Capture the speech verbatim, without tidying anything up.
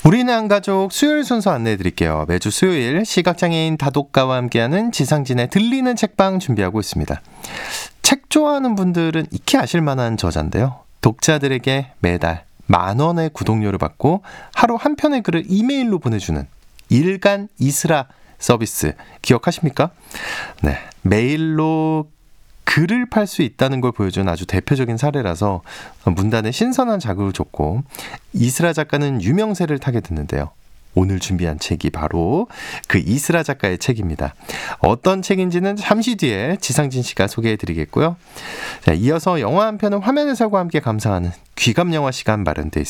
우리는 한가족 수요일 순서 안내해드릴게요. 매주 수요일 시각장애인 다독가와 함께하는 지상진의 들리는 책방 준비하고 있습니다. 책 좋아하는 분들은 익히 아실 만한 저자인데요. 독자들에게 매달 만 원의 구독료를 받고 하루 한 편의 글을 이메일로 보내주는 일간 이스라 서비스 기억하십니까? 네, 메일로 글을 팔 수 있다는 걸 보여준 아주 대표적인 사례라서 문단에 신선한 자극을 줬고 이스라 작가는 유명세를 타게 됐는데요. 오늘 준비한 책이 바로 그 이스라 작가의 책입니다. 어떤 책인지는 잠시 뒤에 지상진 씨가 소개해드리겠고요. 자, 이어서 영화 한 편을 화면 해설과 함께 감상하는 귀감영화 시간 마련돼 있습니다.